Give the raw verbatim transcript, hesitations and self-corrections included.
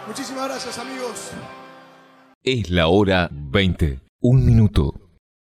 Muchísimas gracias, amigos. Es la hora veinte. Un minuto.